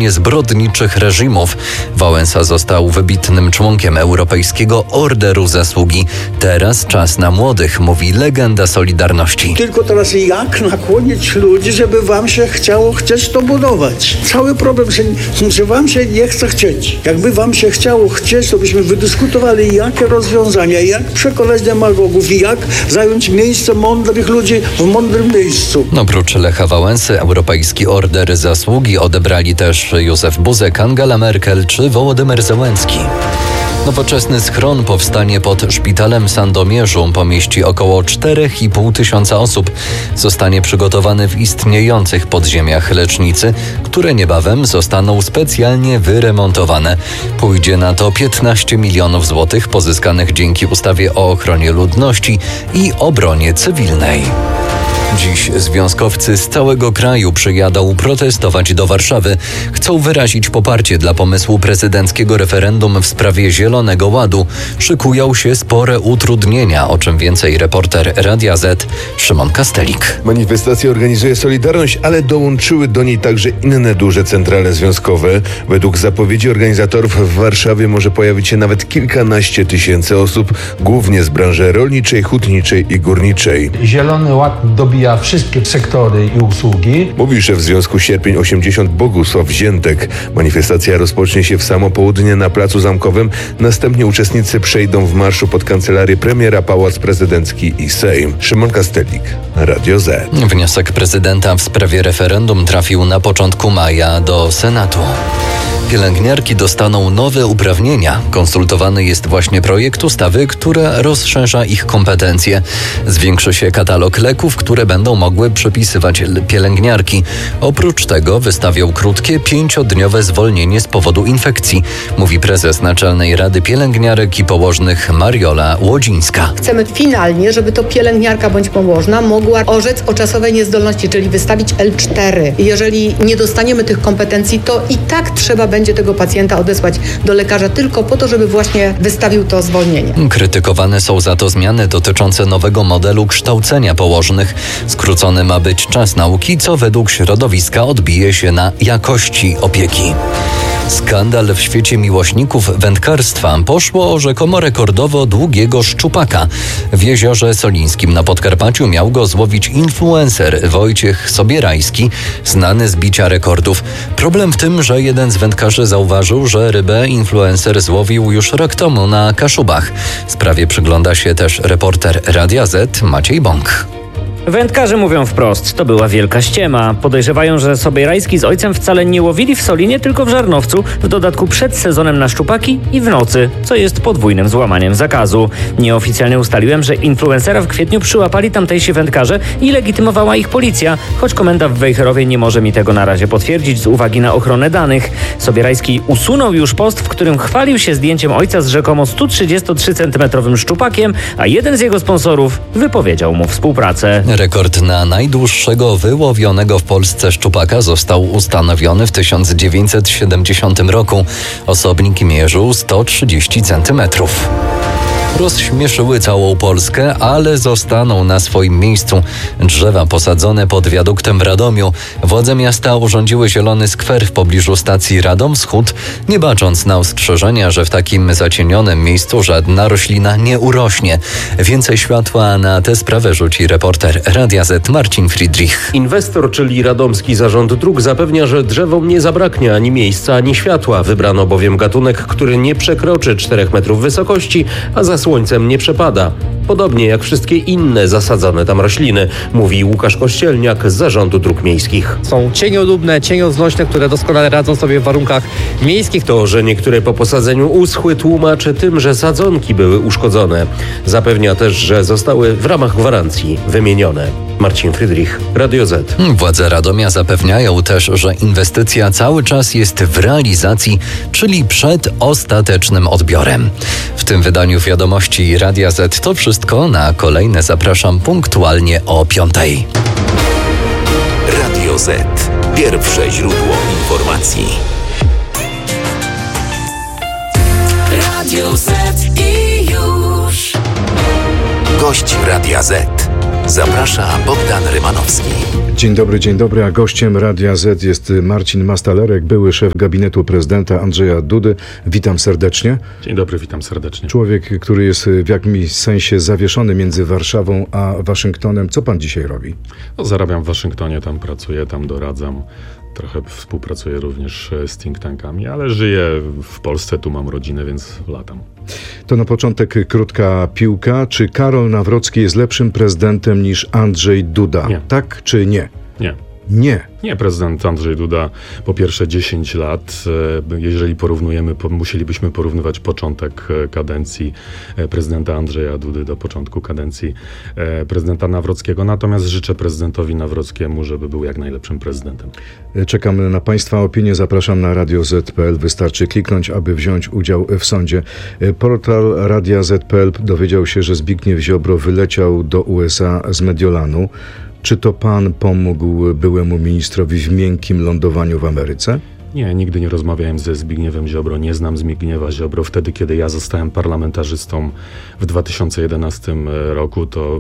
zwalczanie zbrodniczych reżimów. Wałęsa został wybitnym członkiem Europejskiego Orderu Zasługi. Teraz czas na młodych, mówi legenda Solidarności. Tylko teraz jak nakłonić ludzi, żeby wam się chcieć to budować? Cały problem, że wam się nie chce chcieć. Jakby wam się chciało chcieć, to byśmy wydyskutowali, jakie rozwiązania, jak przekonać demagogów i jak zająć miejsce mądrych ludzi w mądrym miejscu. Oprócz Lecha Wałęsy Europejski Order Zasługi odebrali też Józef Buzek, Angela Merkel czy Wołodymyr Zełenski. Nowoczesny schron powstanie pod szpitalem w Sandomierzu. Pomieści około 4,5 tysiąca osób. Zostanie przygotowany w istniejących podziemiach lecznicy, które niebawem zostaną specjalnie wyremontowane. Pójdzie na to 15 milionów złotych pozyskanych dzięki ustawie o ochronie ludności i obronie cywilnej. Dziś związkowcy z całego kraju przyjadą protestować do Warszawy. Chcą wyrazić poparcie dla pomysłu prezydenckiego referendum w sprawie Zielonego Ładu. Szykują się spore utrudnienia, o czym więcej reporter Radia Z Szymon Kastelik. Manifestację organizuje Solidarność, ale dołączyły do niej także inne duże centrale związkowe. Według zapowiedzi organizatorów w Warszawie może pojawić się nawet kilkanaście tysięcy osób, głównie z branży rolniczej, hutniczej i górniczej. Zielony Ład dobija wszystkie sektory i usługi. Mówi szef Związku Sierpień 80 Bogusław Ziętek. Manifestacja rozpocznie się w samo południe na Placu Zamkowym. Następnie uczestnicy przejdą w marszu pod kancelarię premiera, Pałac Prezydencki i Sejm. Szymon Kastelik, Radio Z. Wniosek prezydenta w sprawie referendum trafił na początku maja do Senatu. Pielęgniarki dostaną nowe uprawnienia. Konsultowany jest właśnie projekt ustawy, która rozszerza ich kompetencje. Zwiększy się katalog leków, które będą mogły przepisywać pielęgniarki. Oprócz tego wystawią krótkie 5-dniowe zwolnienie z powodu infekcji, mówi prezes Naczelnej Rady Pielęgniarek i Położnych Mariola Łodzińska. Chcemy finalnie, żeby to pielęgniarka bądź położna mogła orzec o czasowej niezdolności, czyli wystawić L4. Jeżeli nie dostaniemy tych kompetencji, to i tak trzeba będzie tego pacjenta odesłać do lekarza tylko po to, żeby właśnie wystawił to zwolnienie. Krytykowane są za to zmiany dotyczące nowego modelu kształcenia położnych. Skrócony ma być czas nauki, co według środowiska odbije się na jakości opieki. Skandal w świecie miłośników wędkarstwa. Poszło o rzekomo rekordowo długiego szczupaka. W jeziorze Solińskim na Podkarpaciu miał go złowić influencer Wojciech Sobierajski, znany z bicia rekordów. Problem w tym, że jeden z wędkarzy zauważył, że rybę influencer złowił już rok temu na Kaszubach. Sprawie przygląda się też reporter Radia Z Maciej Bąk. Wędkarze mówią wprost, to była wielka ściema. Podejrzewają, że Sobierajski z ojcem wcale nie łowili w Solinie, tylko w Żarnowcu, w dodatku przed sezonem na szczupaki i w nocy, co jest podwójnym złamaniem zakazu. Nieoficjalnie ustaliłem, że influencera w kwietniu przyłapali tamtejsi wędkarze i legitymowała ich policja, choć komenda w Wejherowie nie może mi tego na razie potwierdzić z uwagi na ochronę danych. Sobierajski usunął już post, w którym chwalił się zdjęciem ojca z rzekomo 133-centymetrowym szczupakiem, a jeden z jego sponsorów wypowiedział mu współpracę. Rekord na najdłuższego wyłowionego w Polsce szczupaka został ustanowiony w 1970 roku. Osobnik mierzył 130 centymetrów. Rozśmieszyły całą Polskę, ale zostaną na swoim miejscu. Drzewa posadzone pod wiaduktem w Radomiu. Władze miasta urządziły zielony skwer w pobliżu stacji Radom Wschód, nie bacząc na ostrzeżenia, że w takim zacienionym miejscu żadna roślina nie urośnie. Więcej światła na tę sprawę rzuci reporter Radia Z Marcin Friedrich. Inwestor, czyli Radomski Zarząd Dróg, zapewnia, że drzewom nie zabraknie ani miejsca, ani światła. Wybrano bowiem gatunek, który nie przekroczy 4 metrów wysokości, a za słońcem nie przepada. Podobnie jak wszystkie inne zasadzone tam rośliny, mówi Łukasz Kościelniak z Zarządu Dróg Miejskich. Są cieniolubne, cienioznośne, które doskonale radzą sobie w warunkach miejskich. To, że niektóre po posadzeniu uschły, tłumaczy tym, że sadzonki były uszkodzone. Zapewnia też, że zostały w ramach gwarancji wymienione. Marcin Friedrich, Radio Z. Władze Radomia zapewniają też, że inwestycja cały czas jest w realizacji, czyli przed ostatecznym odbiorem. W tym wydaniu wiadomości Radia Z to wszystko. Na kolejne zapraszam punktualnie o 5:00. Radio Z. Pierwsze źródło informacji. Radio Z i już. Gość Radia Z. Zaprasza Bogdan Rymanowski. Dzień dobry, a gościem Radia Z jest Marcin Mastalerek, były szef gabinetu prezydenta Andrzeja Dudy. Witam serdecznie. Dzień dobry, witam serdecznie. Człowiek, który jest w jakimś sensie zawieszony między Warszawą a Waszyngtonem. Co pan dzisiaj robi? Zarabiam w Waszyngtonie, tam pracuję, tam doradzam. Trochę współpracuję również z think tankami, ale żyję w Polsce, tu mam rodzinę, więc latam. To na początek krótka piłka. Czy Karol Nawrocki jest lepszym prezydentem niż Andrzej Duda? Nie. Tak czy nie? Nie. Nie. Nie, prezydent Andrzej Duda po pierwsze 10 lat, jeżeli porównujemy, musielibyśmy porównywać początek kadencji prezydenta Andrzeja Dudy do początku kadencji prezydenta Nawrockiego. Natomiast życzę prezydentowi Nawrockiemu, żeby był jak najlepszym prezydentem. Czekam na Państwa opinię. Zapraszam na Radio Z.pl. Wystarczy kliknąć, aby wziąć udział w sądzie. Portal Radia Z.pl dowiedział się, że Zbigniew Ziobro wyleciał do USA z Mediolanu. Czy to pan pomógł byłemu ministrowi w miękkim lądowaniu w Ameryce? Nie, nigdy nie rozmawiałem ze Zbigniewem Ziobro, nie znam Zbigniewa Ziobro. Wtedy, kiedy ja zostałem parlamentarzystą w 2011 roku, to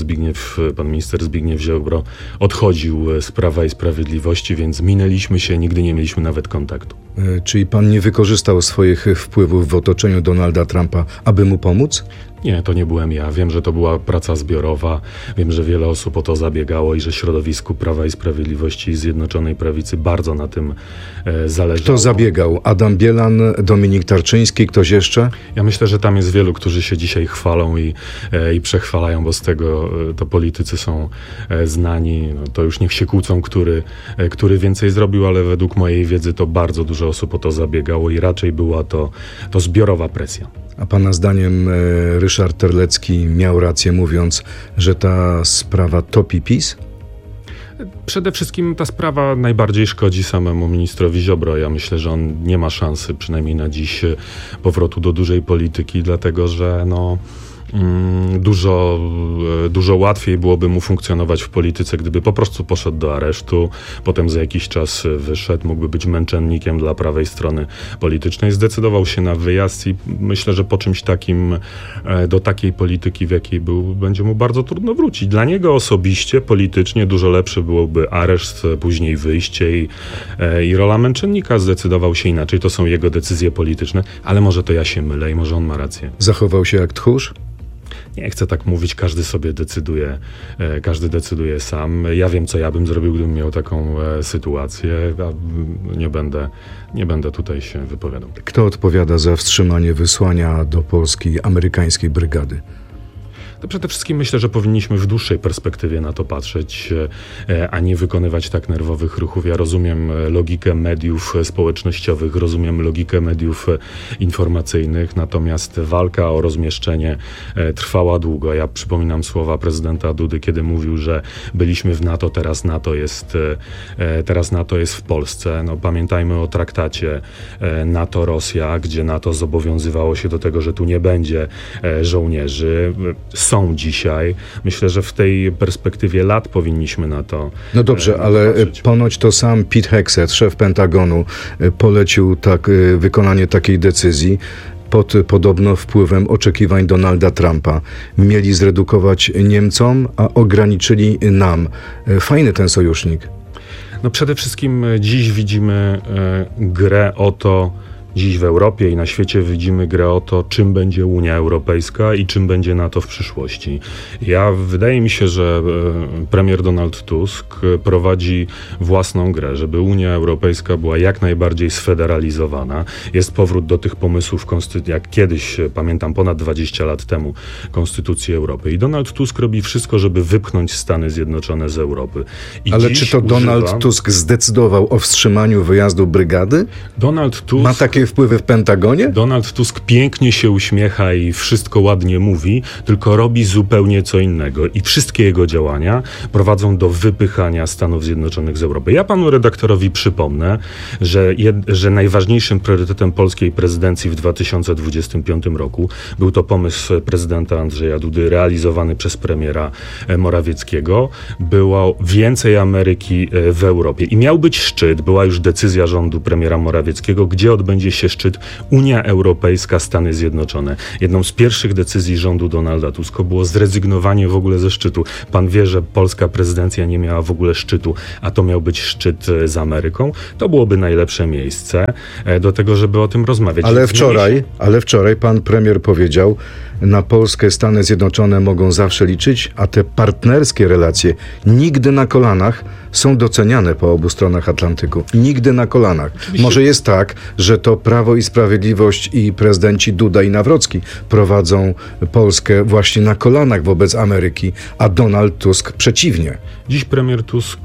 pan minister Zbigniew Ziobro odchodził z Prawa i Sprawiedliwości, więc minęliśmy się, nigdy nie mieliśmy nawet kontaktu. Czyli pan nie wykorzystał swoich wpływów w otoczeniu Donalda Trumpa, aby mu pomóc? Nie, to nie byłem ja. Wiem, że to była praca zbiorowa. Wiem, że wiele osób o to zabiegało i że środowisku Prawa i Sprawiedliwości i Zjednoczonej Prawicy bardzo na tym zależało. Kto zabiegał? Adam Bielan, Dominik Tarczyński, ktoś jeszcze? Ja myślę, że tam jest wielu, którzy się dzisiaj chwalą i przechwalają, bo z tego to politycy są znani. No, to już niech się kłócą, który więcej zrobił, ale według mojej wiedzy to bardzo dużo osób o to zabiegało i raczej była to zbiorowa presja. A pana zdaniem Ryszard Terlecki miał rację, mówiąc, że ta sprawa topi PiS? Przede wszystkim ta sprawa najbardziej szkodzi samemu ministrowi Ziobro. Ja myślę, że on nie ma szansy, przynajmniej na dziś, powrotu do dużej polityki, dlatego że dużo łatwiej byłoby mu funkcjonować w polityce, gdyby po prostu poszedł do aresztu, potem za jakiś czas wyszedł, mógłby być męczennikiem dla prawej strony politycznej. Zdecydował się na wyjazd i myślę, że po czymś takim, do takiej polityki, w jakiej był, będzie mu bardzo trudno wrócić. Dla niego osobiście, politycznie dużo lepszy byłoby areszt, później wyjście i rola męczennika. Zdecydował się inaczej. To są jego decyzje polityczne, ale może to ja się mylę i może on ma rację. Zachował się jak tchórz? Nie chcę tak mówić, każdy sobie decyduje, każdy decyduje sam. Ja wiem, co ja bym zrobił, gdybym miał taką sytuację. Nie będę tutaj się wypowiadał. Kto odpowiada za wstrzymanie wysłania do Polski amerykańskiej brygady? To przede wszystkim myślę, że powinniśmy w dłuższej perspektywie na to patrzeć, a nie wykonywać tak nerwowych ruchów. Ja rozumiem logikę mediów społecznościowych, rozumiem logikę mediów informacyjnych, natomiast walka o rozmieszczenie trwała długo. Ja przypominam słowa prezydenta Dudy, kiedy mówił, że byliśmy w NATO, teraz NATO jest w Polsce. No, pamiętajmy o traktacie NATO-Rosja, gdzie NATO zobowiązywało się do tego, że tu nie będzie żołnierzy. Są dzisiaj. Myślę, że w tej perspektywie lat powinniśmy na to No dobrze, ale patrzeć. Ponoć to sam Pete Hegseth, szef Pentagonu, polecił wykonanie takiej decyzji pod podobno wpływem oczekiwań Donalda Trumpa. Mieli zredukować Niemcom, a ograniczyli nam. Fajny ten sojusznik. No przede wszystkim dziś widzimy grę o to, dziś w Europie i na świecie widzimy grę o to, czym będzie Unia Europejska i czym będzie NATO w przyszłości. Wydaje mi się, że premier Donald Tusk prowadzi własną grę, żeby Unia Europejska była jak najbardziej sfederalizowana. Jest powrót do tych pomysłów, jak kiedyś, pamiętam, ponad 20 lat temu, Konstytucji Europy. I Donald Tusk robi wszystko, żeby wypchnąć Stany Zjednoczone z Europy. Ale czy to Donald Tusk zdecydował o wstrzymaniu wyjazdu brygady? Donald Tusk ma takie wpływy w Pentagonie? Donald Tusk pięknie się uśmiecha i wszystko ładnie mówi, tylko robi zupełnie co innego. I wszystkie jego działania prowadzą do wypychania Stanów Zjednoczonych z Europy. Ja panu redaktorowi przypomnę, że najważniejszym priorytetem polskiej prezydencji w 2025 roku był to pomysł prezydenta Andrzeja Dudy realizowany przez premiera Morawieckiego. Było więcej Ameryki w Europie. I miał być szczyt, była już decyzja rządu premiera Morawieckiego, gdzie odbędzie odbędzie się szczyt Unia Europejska, Stany Zjednoczone. Jedną z pierwszych decyzji rządu Donalda Tuska było zrezygnowanie w ogóle ze szczytu. Pan wie, że polska prezydencja nie miała w ogóle szczytu, a to miał być szczyt z Ameryką. To byłoby najlepsze miejsce do tego, żeby o tym rozmawiać. Ale wczoraj pan premier powiedział, na Polskę Stany Zjednoczone mogą zawsze liczyć, a te partnerskie relacje nigdy na kolanach są doceniane po obu stronach Atlantyku. Nigdy na kolanach. Oczywiście. Może jest tak, że to Prawo i Sprawiedliwość i prezydenci Duda i Nawrocki prowadzą Polskę właśnie na kolanach wobec Ameryki, a Donald Tusk przeciwnie. Dziś premier Tusk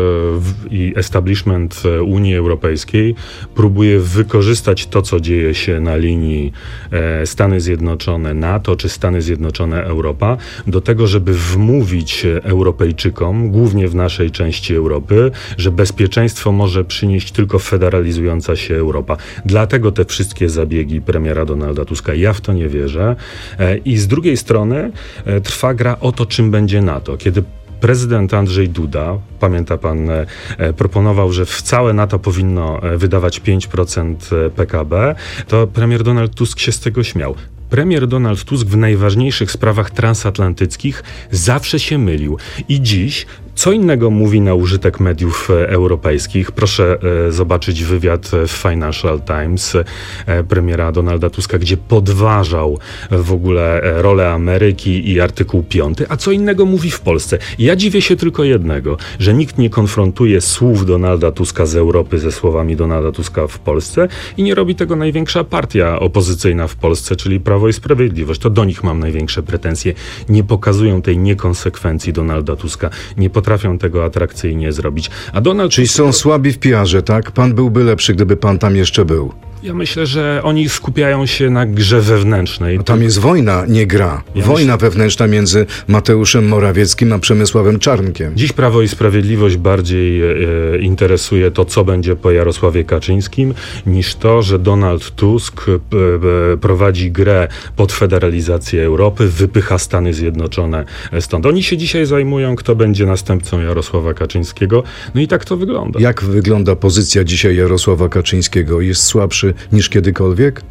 i establishment Unii Europejskiej próbuje wykorzystać to, co dzieje się na linii Stany Zjednoczone NATO czy Stany Zjednoczone Europa, do tego, żeby wmówić Europejczykom, głównie w naszej części Europy, że bezpieczeństwo może przynieść tylko federalizująca się Europa. Dlatego te wszystkie zabiegi premiera Donalda Tuska. Ja w to nie wierzę. I z drugiej strony trwa gra o to, czym będzie NATO. Kiedy prezydent Andrzej Duda, pamięta pan, proponował, że w całe NATO powinno wydawać 5% PKB, to premier Donald Tusk się z tego śmiał. Premier Donald Tusk w najważniejszych sprawach transatlantyckich zawsze się mylił. I dziś co innego mówi na użytek mediów europejskich. Proszę zobaczyć wywiad w Financial Times premiera Donalda Tuska, gdzie podważał w ogóle rolę Ameryki i artykuł 5. A co innego mówi w Polsce. Ja dziwię się tylko jednego, że nikt nie konfrontuje słów Donalda Tuska z Europy ze słowami Donalda Tuska w Polsce i nie robi tego największa partia opozycyjna w Polsce, czyli Prawo i Sprawiedliwość. To do nich mam największe pretensje. Nie pokazują tej niekonsekwencji Donalda Tuska. Nie potrafią tego atrakcyjnie zrobić. A Donald Czyli Tusk... są słabi w PR-ze, tak? Pan byłby lepszy, gdyby pan tam jeszcze był. Ja myślę, że oni skupiają się na grze wewnętrznej. A tam jest wojna, nie gra. Wojna wewnętrzna między Mateuszem Morawieckim a Przemysławem Czarnkiem. Dziś Prawo i Sprawiedliwość bardziej interesuje to, co będzie po Jarosławie Kaczyńskim, niż to, że Donald Tusk prowadzi grę pod federalizację Europy, wypycha Stany Zjednoczone stąd. Oni się dzisiaj zajmują, kto będzie następcą Jarosława Kaczyńskiego. No i tak to wygląda. Jak wygląda pozycja dzisiaj Jarosława Kaczyńskiego? Jest słabszy niż kiedykolwiek?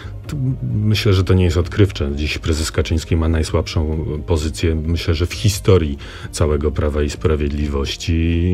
Myślę, że to nie jest odkrywcze. Dziś prezes Kaczyński ma najsłabszą pozycję, myślę, że w historii całego Prawa i Sprawiedliwości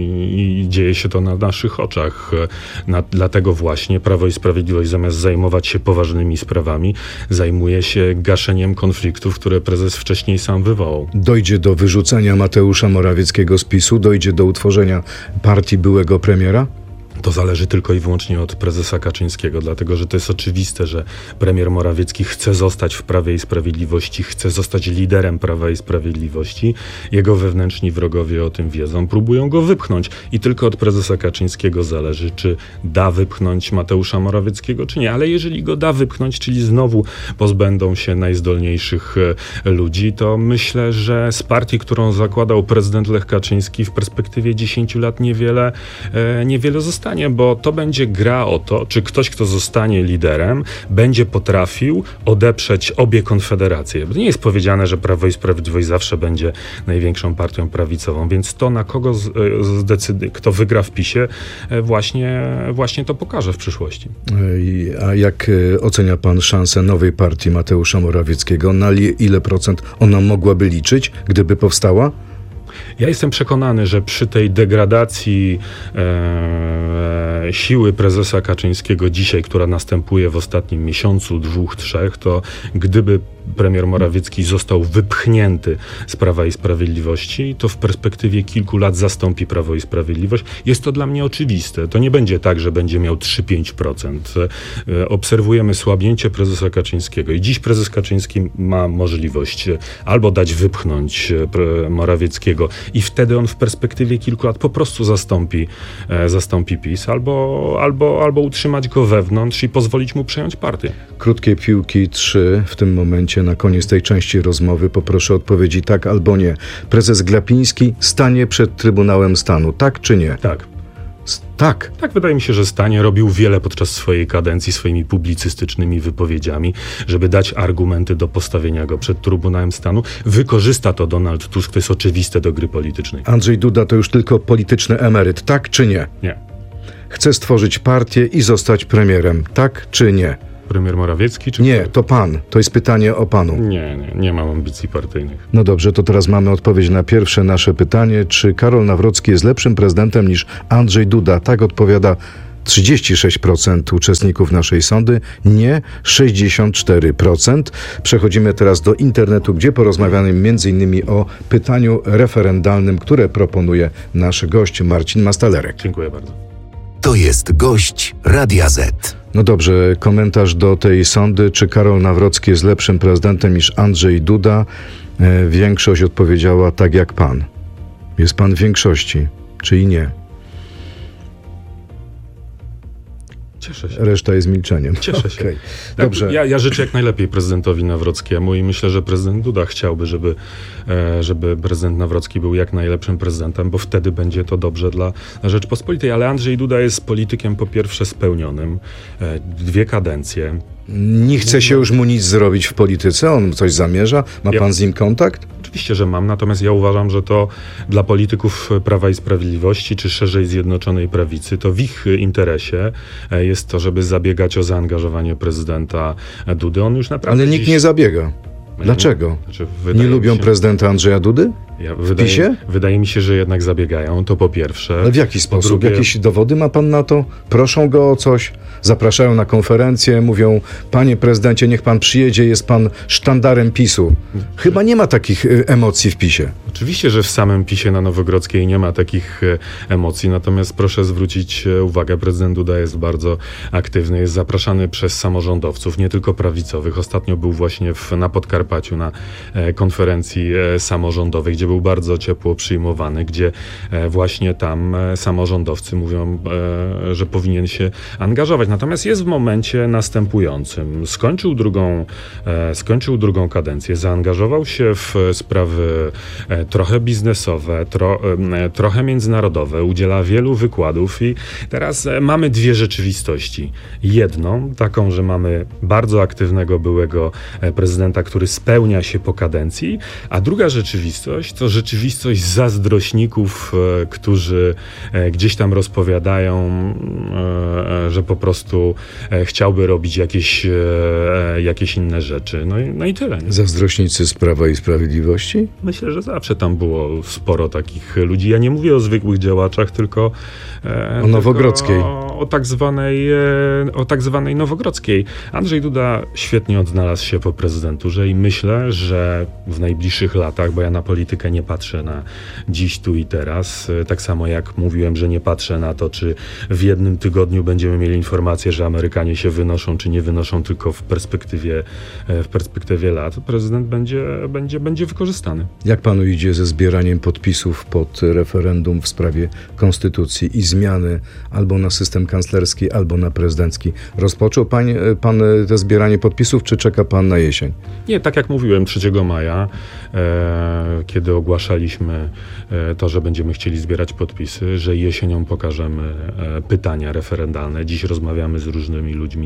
i dzieje się to na naszych oczach. Dlatego właśnie Prawo i Sprawiedliwość zamiast zajmować się poważnymi sprawami, zajmuje się gaszeniem konfliktów, które prezes wcześniej sam wywołał. Dojdzie do wyrzucenia Mateusza Morawieckiego z PiS-u? Dojdzie do utworzenia partii byłego premiera? To zależy tylko i wyłącznie od prezesa Kaczyńskiego, dlatego że to jest oczywiste, że premier Morawiecki chce zostać w Prawie i Sprawiedliwości, chce zostać liderem Prawa i Sprawiedliwości. Jego wewnętrzni wrogowie o tym wiedzą, próbują go wypchnąć i tylko od prezesa Kaczyńskiego zależy, czy da wypchnąć Mateusza Morawieckiego, czy nie. Ale jeżeli go da wypchnąć, czyli znowu pozbędą się najzdolniejszych ludzi, to myślę, że z partii, którą zakładał prezydent Lech Kaczyński, w perspektywie 10 lat niewiele zostanie, bo to będzie gra o to, czy ktoś, kto zostanie liderem, będzie potrafił odeprzeć obie konfederacje. Nie jest powiedziane, że Prawo i Sprawiedliwość zawsze będzie największą partią prawicową, więc to, na kogo kto wygra w PiS-ie, właśnie to pokaże w przyszłości. A jak ocenia pan szansę nowej partii Mateusza Morawieckiego? Na ile procent ona mogłaby liczyć, gdyby powstała? Ja jestem przekonany, że przy tej degradacji siły prezesa Kaczyńskiego dzisiaj, która następuje w ostatnim miesiącu, 2, 3, to gdyby premier Morawiecki został wypchnięty z Prawa i Sprawiedliwości, to w perspektywie kilku lat zastąpi Prawo i Sprawiedliwość. Jest to dla mnie oczywiste. To nie będzie tak, że będzie miał 3-5%. Obserwujemy słabnięcie prezesa Kaczyńskiego i dziś prezes Kaczyński ma możliwość albo dać wypchnąć Morawieckiego i wtedy on w perspektywie kilku lat po prostu zastąpi PiS, albo utrzymać go wewnątrz i pozwolić mu przejąć partię. Krótkie piłki 3 w tym momencie. Na koniec tej części rozmowy poproszę odpowiedzi tak albo nie. Prezes Glapiński stanie przed Trybunałem Stanu, tak czy nie? Tak. Tak. Tak, wydaje mi się, że stanie. Robił wiele podczas swojej kadencji swoimi publicystycznymi wypowiedziami, żeby dać argumenty do postawienia go przed Trybunałem Stanu. Wykorzysta to Donald Tusk, to jest oczywiste, do gry politycznej. Andrzej Duda to już tylko polityczny emeryt, tak czy nie? Nie. chce stworzyć partię i zostać premierem. Tak czy nie? Premier Morawiecki? Czy nie, kto? to pan. To jest pytanie o panu. Nie mam ambicji partyjnych. No dobrze, to teraz mamy odpowiedź na pierwsze nasze pytanie. Czy Karol Nawrocki jest lepszym prezydentem niż Andrzej Duda? Tak odpowiada 36% uczestników naszej sondy, nie 64%. Przechodzimy teraz do internetu, gdzie porozmawiamy m.in. o pytaniu referendalnym, które proponuje nasz gość Marcin Mastalerek. Dziękuję bardzo. To jest gość Radia Z. No dobrze, komentarz do tej sondy. Czy Karol Nawrocki jest lepszym prezydentem niż Andrzej Duda? Większość odpowiedziała tak jak pan. Jest pan w większości, czyli nie. Cieszę się. Reszta jest milczeniem. Cieszę się. Okay. Dobrze. Ja życzę jak najlepiej prezydentowi Nawrockiemu i myślę, że prezydent Duda chciałby, żeby prezydent Nawrocki był jak najlepszym prezydentem, bo wtedy będzie to dobrze dla Rzeczpospolitej. Ale Andrzej Duda jest politykiem po pierwsze spełnionym. 2 kadencje. Nie chce się już mu nic zrobić w polityce? On coś zamierza? Ma pan z nim kontakt? Oczywiście, że mam, natomiast ja uważam, że to dla polityków Prawa i Sprawiedliwości, czy szerzej Zjednoczonej Prawicy, to w ich interesie jest to, żeby zabiegać o zaangażowanie prezydenta Dudy. On już naprawdę Ale nikt nie zabiega. Dlaczego? Nie lubią prezydenta Andrzeja Dudy? Wydaje mi się, że jednak zabiegają, to po pierwsze. Ale w jaki sposób? Drugie... Jakieś dowody ma pan na to? Proszą go o coś? Zapraszają na konferencję, mówią: panie prezydencie, niech pan przyjedzie, jest pan sztandarem PiS-u. Chyba nie ma takich emocji w PiS-ie. Oczywiście, że w samym PiS-ie na Nowogrodzkiej nie ma takich emocji, natomiast proszę zwrócić uwagę, prezydent Duda jest bardzo aktywny, jest zapraszany przez samorządowców, nie tylko prawicowych. Ostatnio był właśnie na Podkarpaciu na konferencji samorządowej, gdzie był bardzo ciepło przyjmowany, gdzie właśnie tam samorządowcy mówią, że powinien się angażować. Natomiast jest w momencie następującym. Skończył drugą kadencję, zaangażował się w sprawy trochę biznesowe, trochę międzynarodowe, udziela wielu wykładów i teraz mamy 2 rzeczywistości. Jedną, taką, że mamy bardzo aktywnego byłego prezydenta, który spełnia się po kadencji, a druga rzeczywistość to rzeczywistość zazdrośników, którzy gdzieś tam rozpowiadają, że po prostu chciałby robić jakieś inne rzeczy. No i tyle. Nie? Zazdrośnicy z Prawa i Sprawiedliwości? Myślę, że zawsze tam było sporo takich ludzi. Ja nie mówię o zwykłych działaczach, tylko o Nowogrodzkiej. O tak zwanej Nowogrodzkiej. Andrzej Duda świetnie odnalazł się po prezydenturze i myślę, że w najbliższych latach, bo ja na politykę nie patrzę na dziś, tu i teraz, tak samo jak mówiłem, że nie patrzę na to, czy w jednym tygodniu będziemy mieli informację, że Amerykanie się wynoszą, czy nie wynoszą, tylko w perspektywie lat, prezydent będzie wykorzystany. Jak panu idzie ze zbieraniem podpisów pod referendum w sprawie konstytucji i zmiany albo na system kanclerski, albo na prezydencki? Rozpoczął pan te zbieranie podpisów, czy czeka pan na jesień? Nie, tak jak mówiłem 3 maja, kiedy ogłaszaliśmy to, że będziemy chcieli zbierać podpisy, że jesienią pokażemy pytania referendalne. Dziś rozmawiamy z różnymi ludźmi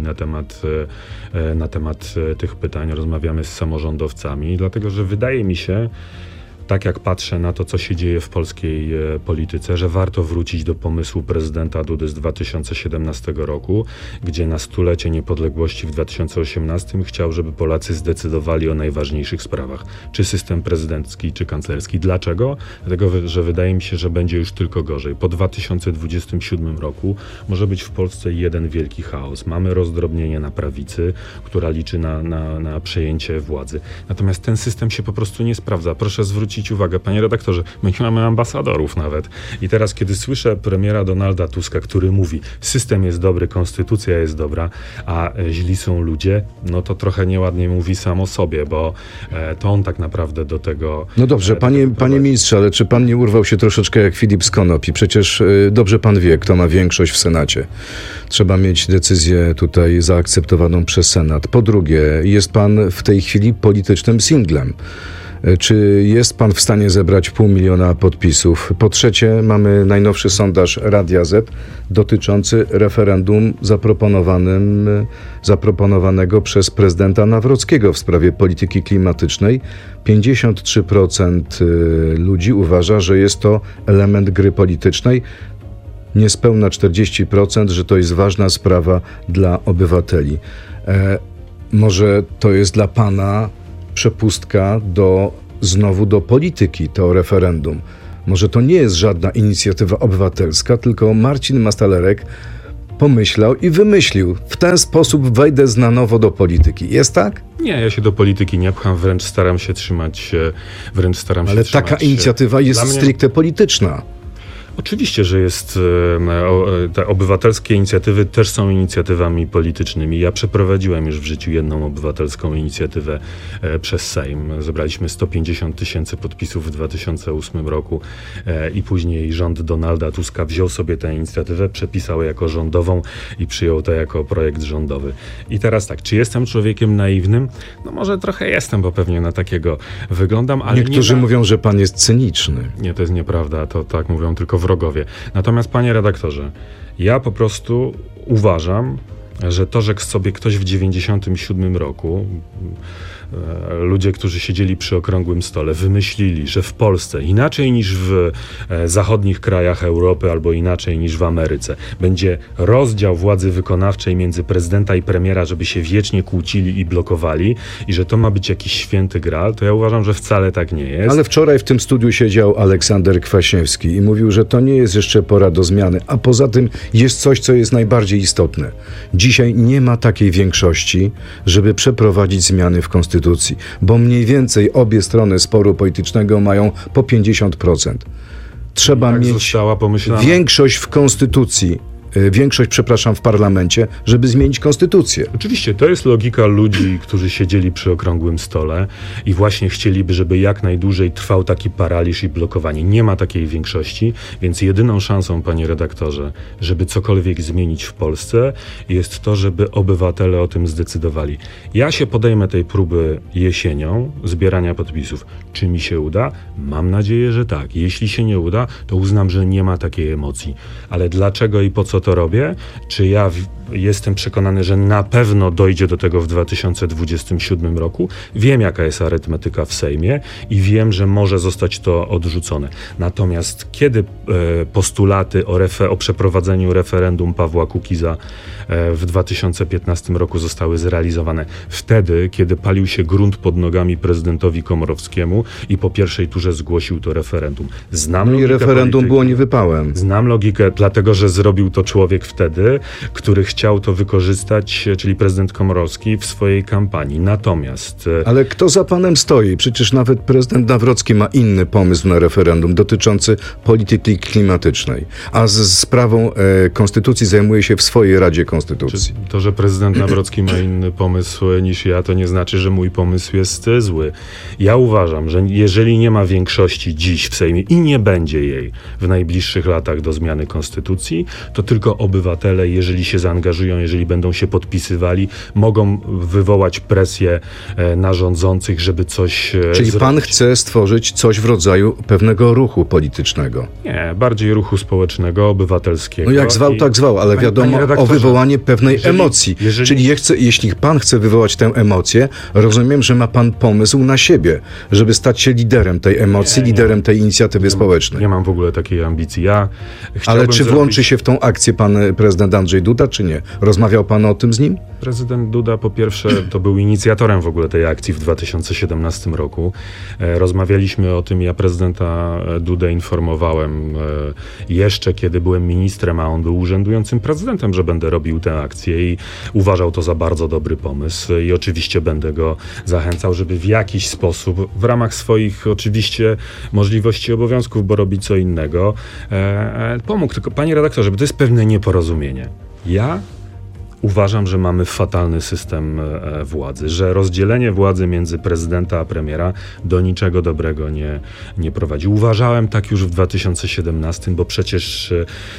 na temat tych pytań, rozmawiamy z samorządowcami, dlatego że wydaje mi się, tak jak patrzę na to, co się dzieje w polskiej polityce, że warto wrócić do pomysłu prezydenta Dudy z 2017 roku, gdzie na 100-lecie niepodległości w 2018 chciał, żeby Polacy zdecydowali o najważniejszych sprawach. Czy system prezydencki, czy kanclerski. Dlaczego? Dlatego, że wydaje mi się, że będzie już tylko gorzej. Po 2027 roku może być w Polsce jeden wielki chaos. Mamy rozdrobnienie na prawicy, która liczy na przejęcie władzy. Natomiast ten system się po prostu nie sprawdza. Proszę zwrócić uwagę, panie redaktorze, my nie mamy ambasadorów nawet. I teraz, kiedy słyszę premiera Donalda Tuska, który mówi, system jest dobry, konstytucja jest dobra, a źli są ludzie, no to trochę nieładnie mówi sam o sobie, bo to on tak naprawdę do tego... No dobrze, panie ministrze, ale czy pan nie urwał się troszeczkę jak Filip z Konopi? Przecież dobrze pan wie, kto ma większość w Senacie. Trzeba mieć decyzję tutaj zaakceptowaną przez Senat. Po drugie, jest pan w tej chwili politycznym singlem. Czy jest pan w stanie zebrać 500 000 podpisów? Po trzecie, mamy najnowszy sondaż Radia Z dotyczący referendum zaproponowanego przez prezydenta Nawrockiego w sprawie polityki klimatycznej. 53% ludzi uważa, że jest to element gry politycznej. niespełna 40%, że to jest ważna sprawa dla obywateli. Może to jest dla pana przepustka znowu do polityki, to referendum. Może to nie jest żadna inicjatywa obywatelska, tylko Marcin Mastalerek pomyślał i wymyślił. W ten sposób wejdę na nowo do polityki. Jest tak? Nie, ja się do polityki nie pcham, wręcz staram się trzymać. Ale taka inicjatywa jest stricte polityczna. Oczywiście, że jest. Te obywatelskie inicjatywy też są inicjatywami politycznymi. Ja przeprowadziłem już w życiu jedną obywatelską inicjatywę przez Sejm. Zebraliśmy 150 000 podpisów w 2008 roku i później rząd Donalda Tuska wziął sobie tę inicjatywę, przepisał jako rządową i przyjął to jako projekt rządowy. I teraz tak, czy jestem człowiekiem naiwnym? No może trochę jestem, bo pewnie na takiego wyglądam, ale niektórzy mówią, że pan jest cyniczny. Nie, to jest nieprawda, to tak mówią tylko wrogowie. Natomiast, panie redaktorze, ja po prostu uważam, że to, że sobie ktoś w 1997 roku, ludzie, którzy siedzieli przy okrągłym stole, wymyślili, że w Polsce inaczej niż w zachodnich krajach Europy albo inaczej niż w Ameryce będzie rozdział władzy wykonawczej między prezydenta i premiera, żeby się wiecznie kłócili i blokowali i że to ma być jakiś święty graal, to ja uważam, że wcale tak nie jest. Ale wczoraj w tym studiu siedział Aleksander Kwaśniewski i mówił, że to nie jest jeszcze pora do zmiany, a poza tym jest coś, co jest najbardziej istotne. Dzisiaj nie ma takiej większości, żeby przeprowadzić zmiany w konstytucji, bo mniej więcej obie strony sporu politycznego mają po 50%. Trzeba mieć większość w konstytucji, w parlamencie, żeby zmienić konstytucję. Oczywiście, to jest logika ludzi, którzy siedzieli przy okrągłym stole i właśnie chcieliby, żeby jak najdłużej trwał taki paraliż i blokowanie. Nie ma takiej większości, więc jedyną szansą, panie redaktorze, żeby cokolwiek zmienić w Polsce, jest to, żeby obywatele o tym zdecydowali. Ja się podejmę tej próby jesienią zbierania podpisów. Czy mi się uda? Mam nadzieję, że tak. Jeśli się nie uda, to uznam, że nie ma takiej emocji. Ale dlaczego i po co to robię? Czy ja jestem przekonany, że na pewno dojdzie do tego w 2027 roku? Wiem, jaka jest arytmetyka w Sejmie i wiem, że może zostać to odrzucone. Natomiast kiedy postulaty o przeprowadzeniu referendum Pawła Kukiza w 2015 roku zostały zrealizowane? Wtedy, kiedy palił się grunt pod nogami prezydentowi Komorowskiemu i po pierwszej turze zgłosił to referendum. I referendum było niewypałem. Znam logikę, dlatego że zrobił to człowiek wtedy, który chciał to wykorzystać, czyli prezydent Komorowski w swojej kampanii. Natomiast... Ale kto za panem stoi? Przecież nawet prezydent Nawrocki ma inny pomysł na referendum dotyczący polityki klimatycznej. A z sprawą konstytucji zajmuje się w swojej Radzie Konstytucji. To, że prezydent Nawrocki ma inny pomysł niż ja, to nie znaczy, że mój pomysł jest zły. Ja uważam, że jeżeli nie ma większości dziś w Sejmie i nie będzie jej w najbliższych latach do zmiany konstytucji, to tylko obywatele, jeżeli się zaangażują, jeżeli będą się podpisywali, mogą wywołać presję na rządzących, żeby coś Czyli zrobić. Pan chce stworzyć coś w rodzaju pewnego ruchu politycznego? Nie, bardziej ruchu społecznego, obywatelskiego. No jak zwał, tak zwał, ale wiadomo o wywołanie pewnej emocji. Czyli jeśli pan chce wywołać tę emocję, rozumiem, że ma pan pomysł na siebie, żeby stać się liderem tej emocji, liderem tej inicjatywy społecznej. Nie mam w ogóle takiej ambicji. Ale czy włączy się w tą akcję pan prezydent Andrzej Duda, czy nie? Rozmawiał pan o tym z nim? Prezydent Duda po pierwsze to był inicjatorem w ogóle tej akcji w 2017 roku. Rozmawialiśmy o tym, ja prezydenta Dudę informowałem jeszcze kiedy byłem ministrem, a on był urzędującym prezydentem, że będę robił tę akcję i uważał to za bardzo dobry pomysł i oczywiście będę go zachęcał, żeby w jakiś sposób, w ramach swoich oczywiście możliwości i obowiązków, bo robi co innego, pomógł. Tylko panie redaktorze, bo to jest pewne nieporozumienie. Ja uważam, że mamy fatalny system władzy, że rozdzielenie władzy między prezydenta a premiera do niczego dobrego nie prowadzi. Uważałem tak już w 2017, bo przecież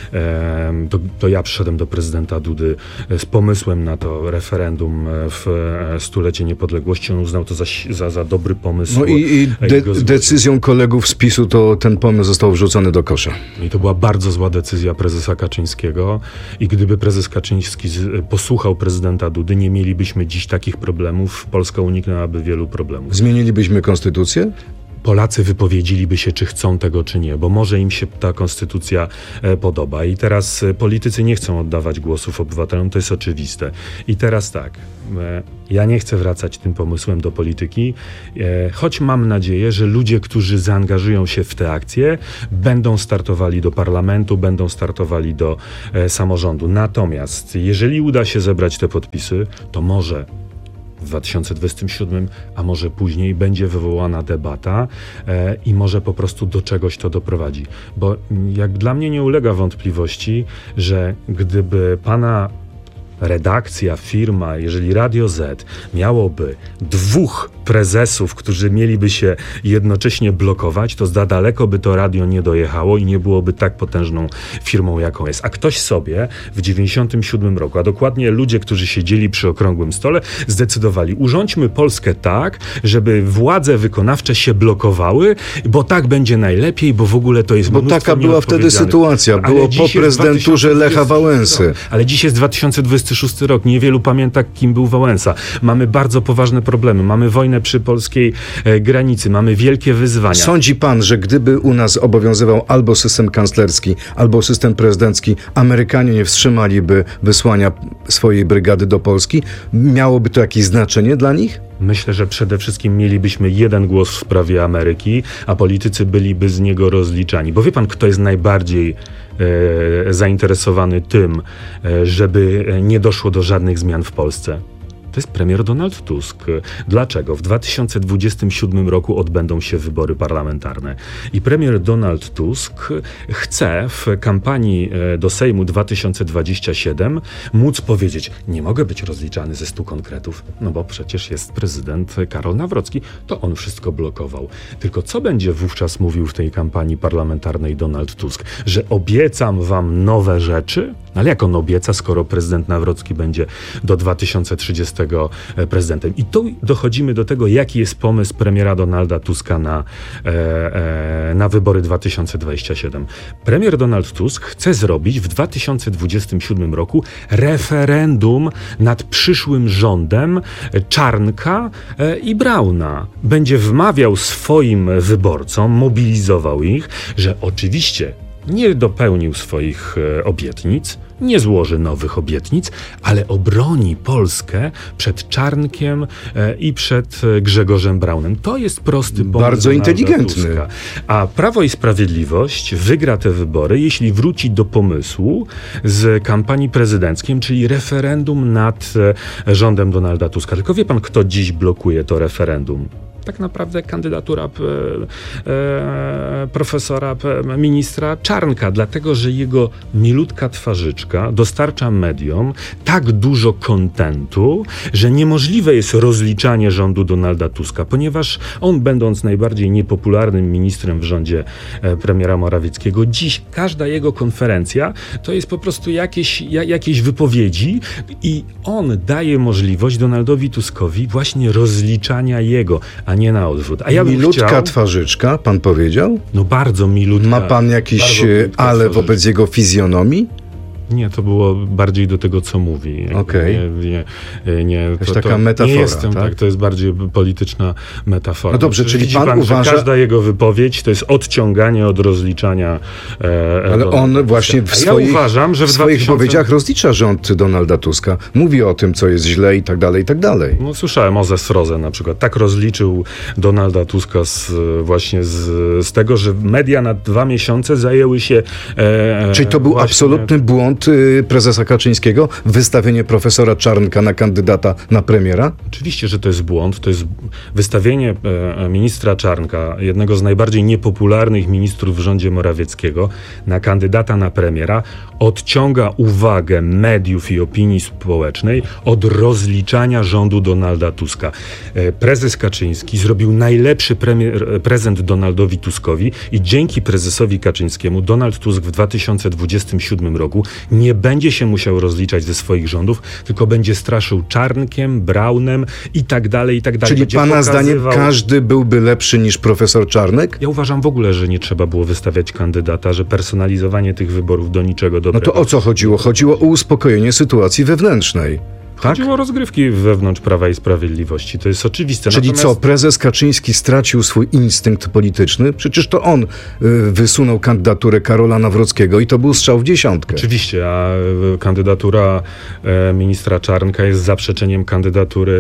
to ja przyszedłem do prezydenta Dudy z pomysłem na to referendum w stulecie niepodległości. On uznał to za dobry pomysł. No i decyzją kolegów z PiS-u to ten pomysł został wrzucony do kosza. I to była bardzo zła decyzja prezesa Kaczyńskiego i gdyby prezes Kaczyński posłuchał prezydenta Dudy, nie mielibyśmy dziś takich problemów. Polska uniknęłaby wielu problemów. Zmienilibyśmy konstytucję? Polacy wypowiedzieliby się, czy chcą tego, czy nie, bo może im się ta konstytucja podoba. I teraz politycy nie chcą oddawać głosów obywatelom, to jest oczywiste. I teraz tak, ja nie chcę wracać tym pomysłem do polityki, choć mam nadzieję, że ludzie, którzy zaangażują się w te akcje, będą startowali do parlamentu, będą startowali do samorządu. Natomiast jeżeli uda się zebrać te podpisy, to może w 2027, a może później będzie wywołana debata i może po prostu do czegoś to doprowadzi. Bo jak dla mnie nie ulega wątpliwości, że gdyby pana redakcja, firma, jeżeli Radio Z miałoby 2 prezesów, którzy mieliby się jednocześnie blokować, to za daleko by to radio nie dojechało i nie byłoby tak potężną firmą, jaką jest. A ktoś sobie w 97 roku, a dokładnie ludzie, którzy siedzieli przy okrągłym stole, zdecydowali, urządźmy Polskę tak, żeby władze wykonawcze się blokowały, bo tak będzie najlepiej, bo w ogóle to jest mnóstwo taka była wtedy sytuacja. Było po prezydenturze Lecha Wałęsy. Ale dziś jest 2026 rok. Niewielu pamięta, kim był Wałęsa. Mamy bardzo poważne problemy. Mamy wojnę przy polskiej granicy. Mamy wielkie wyzwania. Sądzi pan, że gdyby u nas obowiązywał albo system kanclerski, albo system prezydencki, Amerykanie nie wstrzymaliby wysłania swojej brygady do Polski? Miałoby to jakieś znaczenie dla nich? Myślę, że przede wszystkim mielibyśmy jeden głos w sprawie Ameryki, a politycy byliby z niego rozliczani. Bo wie pan, kto jest najbardziej zainteresowany tym, żeby nie doszło do żadnych zmian w Polsce? To jest premier Donald Tusk. Dlaczego? W 2027 roku odbędą się wybory parlamentarne. I premier Donald Tusk chce w kampanii do Sejmu 2027 móc powiedzieć, nie mogę być rozliczany ze 100 konkretów, no bo przecież jest prezydent Karol Nawrocki, to on wszystko blokował. Tylko co będzie wówczas mówił w tej kampanii parlamentarnej Donald Tusk? Że obiecam wam nowe rzeczy? Ale jak on obieca, skoro prezydent Nawrocki będzie do 2030 prezydentem? I tu dochodzimy do tego, jaki jest pomysł premiera Donalda Tuska na wybory 2027. Premier Donald Tusk chce zrobić w 2027 roku referendum nad przyszłym rządem Czarnka i Brauna. Będzie wmawiał swoim wyborcom, mobilizował ich, że oczywiście nie dopełnił swoich obietnic, nie złoży nowych obietnic, ale obroni Polskę przed Czarnkiem i przed Grzegorzem Braunem. To jest prosty pomysł. Bardzo inteligentny. Tuska. A Prawo i Sprawiedliwość wygra te wybory, jeśli wróci do pomysłu z kampanii prezydenckiej, czyli referendum nad rządem Donalda Tuska. Tylko wie pan, kto dziś blokuje to referendum? Tak naprawdę kandydatura profesora, ministra Czarnka, dlatego że jego milutka twarzyczka dostarcza mediom tak dużo kontentu, że niemożliwe jest rozliczanie rządu Donalda Tuska, ponieważ on, będąc najbardziej niepopularnym ministrem w rządzie premiera Morawieckiego, dziś każda jego konferencja to jest po prostu jakieś wypowiedzi i on daje możliwość Donaldowi Tuskowi właśnie rozliczania jego, a nie na odwrót. A ja milutka twarzyczka, pan powiedział? No bardzo milutka. Ma pan jakieś ale wobec jego fizjonomii? Nie, to było bardziej do tego, co mówi. Okej. To taka metafora, nie jestem, tak? To jest bardziej polityczna metafora. No dobrze, czyli pan uważa, że każda jego wypowiedź to jest odciąganie od rozliczania. Ale on właśnie w swoich wypowiedziach rozlicza rząd Donalda Tuska. Mówi o tym, co jest źle i tak dalej, i tak dalej. No słyszałem o Zesroze na przykład. Tak rozliczył Donalda Tuska z tego, że media na 2 miesiące zajęły się... Czyli to był absolutny błąd prezesa Kaczyńskiego? Wystawienie profesora Czarnka na kandydata na premiera? Oczywiście, że to jest błąd. To jest wystawienie ministra Czarnka, jednego z najbardziej niepopularnych ministrów w rządzie Morawieckiego, na kandydata na premiera, odciąga uwagę mediów i opinii społecznej od rozliczania rządu Donalda Tuska. Prezes Kaczyński zrobił najlepszy prezent Donaldowi Tuskowi i dzięki prezesowi Kaczyńskiemu Donald Tusk w 2027 roku nie będzie się musiał rozliczać ze swoich rządów, tylko będzie straszył Czarnkiem, Braunem i tak dalej, i tak dalej. Czyli będzie pana zdaniem każdy byłby lepszy niż profesor Czarnek? Ja uważam w ogóle, że nie trzeba było wystawiać kandydata, że personalizowanie tych wyborów do niczego dobrego. No to o co chodziło? Chodziło o uspokojenie sytuacji wewnętrznej. Chodziło o rozgrywki wewnątrz Prawa i Sprawiedliwości. To jest oczywiste. Czyli co, prezes Kaczyński stracił swój instynkt polityczny? Przecież to on wysunął kandydaturę Karola Nawrockiego i to był strzał w dziesiątkę. Oczywiście, a kandydatura ministra Czarnka jest zaprzeczeniem kandydatury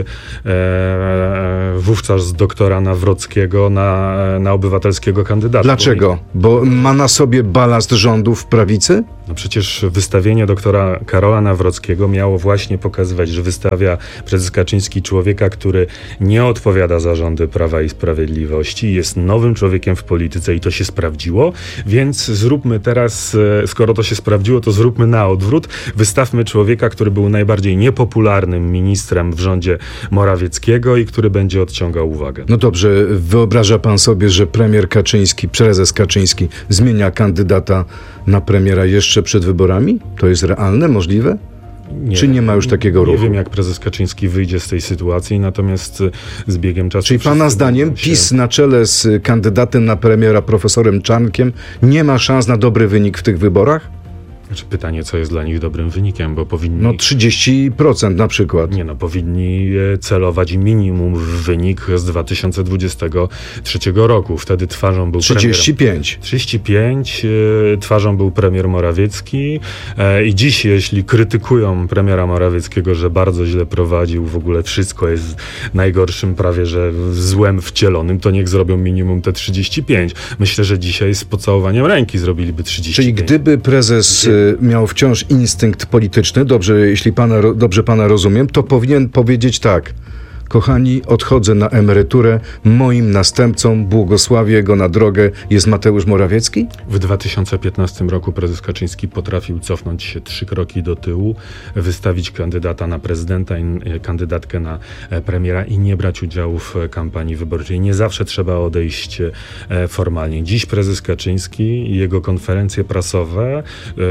wówczas doktora Nawrockiego na obywatelskiego kandydata. Dlaczego? Bo ma na sobie balast rządów prawicy? No przecież wystawienie doktora Karola Nawrockiego miało właśnie pokazywać, że wystawia prezes Kaczyński człowieka, który nie odpowiada za rządy Prawa i Sprawiedliwości, jest nowym człowiekiem w polityce i to się sprawdziło, więc zróbmy teraz, skoro to się sprawdziło, to zróbmy na odwrót. Wystawmy człowieka, który był najbardziej niepopularnym ministrem w rządzie Morawieckiego i który będzie odciągał uwagę. No dobrze, wyobraża pan sobie, że premier Kaczyński, prezes Kaczyński zmienia kandydata na premiera jeszcze przed wyborami? To jest realne, możliwe? Czy nie ma już takiego ruchu? Nie wiem, jak prezes Kaczyński wyjdzie z tej sytuacji, natomiast z biegiem czasu... Czyli pana zdaniem PiS na czele z kandydatem na premiera profesorem Czarnkiem nie ma szans na dobry wynik w tych wyborach? Znaczy pytanie, co jest dla nich dobrym wynikiem, bo powinni... No 30% na przykład. Nie no, powinni celować minimum w wynik z 2023 roku. Wtedy twarzą był 35. 35, twarzą był premier Morawiecki i dziś, jeśli krytykują premiera Morawieckiego, że bardzo źle prowadził, w ogóle wszystko jest najgorszym prawie, że złem wcielonym, to niech zrobią minimum te 35. Myślę, że dzisiaj z pocałowaniem ręki zrobiliby 35. Czyli gdyby prezes miał wciąż instynkt polityczny, dobrze pana rozumiem, to powinien powiedzieć tak: kochani, odchodzę na emeryturę, moim następcą, błogosławię go na drogę, jest Mateusz Morawiecki? W 2015 roku prezes Kaczyński potrafił cofnąć się 3 kroki do tyłu, wystawić kandydata na prezydenta i kandydatkę na premiera i nie brać udziału w kampanii wyborczej. Nie zawsze trzeba odejść formalnie. Dziś prezes Kaczyński i jego konferencje prasowe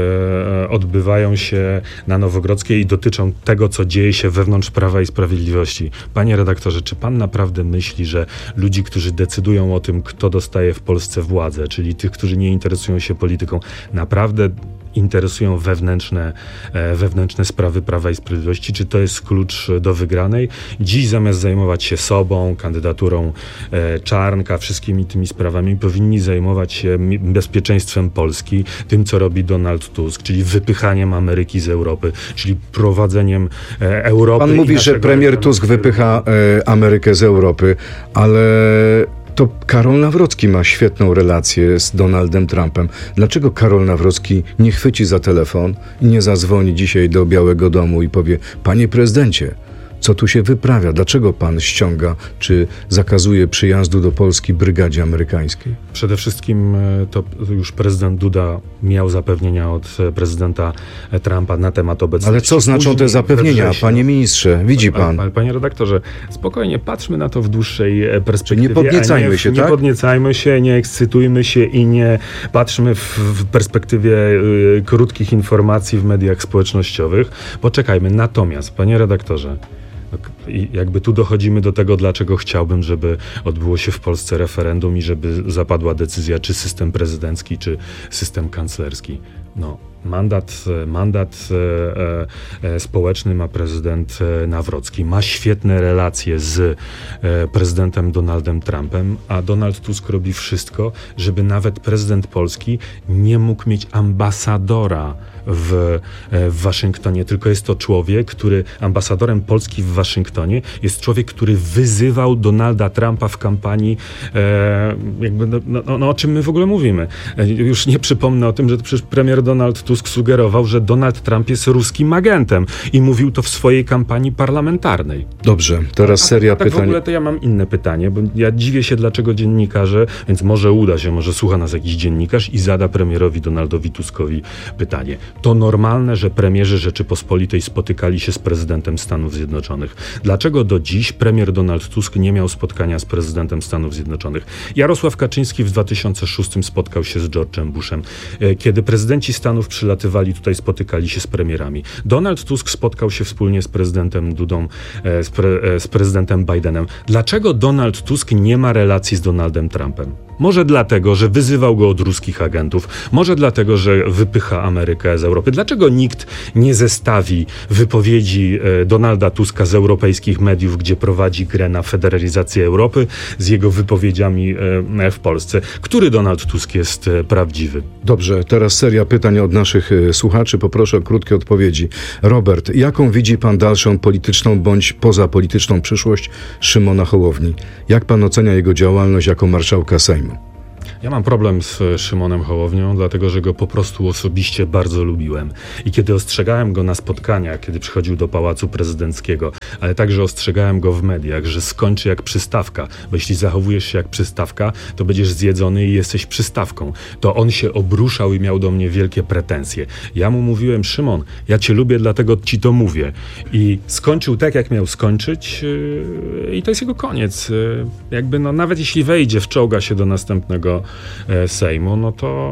odbywają się na Nowogrodzkiej i dotyczą tego, co dzieje się wewnątrz Prawa i Sprawiedliwości. Panie redaktorze, czy pan naprawdę myśli, że ludzi, którzy decydują o tym, kto dostaje w Polsce władzę, czyli tych, którzy nie interesują się polityką, naprawdę interesują wewnętrzne sprawy Prawa i Sprawiedliwości? Czy to jest klucz do wygranej? Dziś zamiast zajmować się sobą, kandydaturą Czarnka, wszystkimi tymi sprawami, powinni zajmować się bezpieczeństwem Polski, tym, co robi Donald Tusk, czyli wypychaniem Ameryki z Europy, czyli prowadzeniem Europy. Pan mówi, że premier Tusk wypycha Amerykę z Europy, ale to Karol Nawrocki ma świetną relację z Donaldem Trumpem. Dlaczego Karol Nawrocki nie chwyci za telefon i nie zadzwoni dzisiaj do Białego Domu i powie: panie prezydencie, co tu się wyprawia? Dlaczego pan ściąga czy zakazuje przyjazdu do Polski brygadzie amerykańskiej? Przede wszystkim to już prezydent Duda miał zapewnienia od prezydenta Trumpa na temat obecności. Ale co znaczą te zapewnienia, panie ministrze? Widzi pan. Panie redaktorze, spokojnie, patrzmy na to w dłuższej perspektywie. Nie podniecajmy się, tak? Nie podniecajmy się, nie ekscytujmy się i nie patrzmy w perspektywie krótkich informacji w mediach społecznościowych. Poczekajmy. Natomiast, panie redaktorze, i jakby tu dochodzimy do tego, dlaczego chciałbym, żeby odbyło się w Polsce referendum i żeby zapadła decyzja, czy system prezydencki, czy system kanclerski. No, mandat społeczny ma prezydent Nawrocki. Ma świetne relacje z prezydentem Donaldem Trumpem, a Donald Tusk robi wszystko, żeby nawet prezydent Polski nie mógł mieć ambasadora w Waszyngtonie, tylko jest to człowiek, który ambasadorem Polski w Waszyngtonie jest człowiek, który wyzywał Donalda Trumpa w kampanii, o czym my w ogóle mówimy. Już nie przypomnę o tym, że przecież premier Donald Tusk sugerował, że Donald Trump jest ruskim agentem i mówił to w swojej kampanii parlamentarnej. Dobrze, teraz seria pytań. W ogóle to ja mam inne pytanie, bo ja dziwię się, dlaczego dziennikarze, więc może uda się, może słucha nas jakiś dziennikarz i zada premierowi Donaldowi Tuskowi pytanie. To normalne, że premierzy Rzeczypospolitej spotykali się z prezydentem Stanów Zjednoczonych. Dlaczego do dziś premier Donald Tusk nie miał spotkania z prezydentem Stanów Zjednoczonych? Jarosław Kaczyński w 2006 spotkał się z George'em Bushem. Kiedy prezydenci Stanów przylatywali tutaj, spotykali się z premierami. Donald Tusk spotkał się wspólnie z prezydentem Dudą, z prezydentem Bidenem. Dlaczego Donald Tusk nie ma relacji z Donaldem Trumpem? Może dlatego, że wyzywał go od ruskich agentów. Może dlatego, że wypycha Amerykę z Europy. Dlaczego nikt nie zestawi wypowiedzi Donalda Tuska z europejskich mediów, gdzie prowadzi grę na federalizację Europy, z jego wypowiedziami w Polsce? Który Donald Tusk jest prawdziwy? Dobrze, teraz seria pytań od naszych słuchaczy. Poproszę o krótkie odpowiedzi. Robert, jaką widzi pan dalszą polityczną bądź pozapolityczną przyszłość Szymona Hołowni? Jak pan ocenia jego działalność jako marszałka Sejmu? Ja mam problem z Szymonem Hołownią, dlatego że go po prostu osobiście bardzo lubiłem. I kiedy ostrzegałem go na spotkaniach, kiedy przychodził do Pałacu Prezydenckiego, ale także ostrzegałem go w mediach, że skończy jak przystawka, bo jeśli zachowujesz się jak przystawka, to będziesz zjedzony i jesteś przystawką. To on się obruszał i miał do mnie wielkie pretensje. Ja mu mówiłem: Szymon, ja cię lubię, dlatego ci to mówię. I skończył tak, jak miał skończyć i to jest jego koniec. Jakby nawet jeśli wejdzie, wczołga się do następnego Sejmu,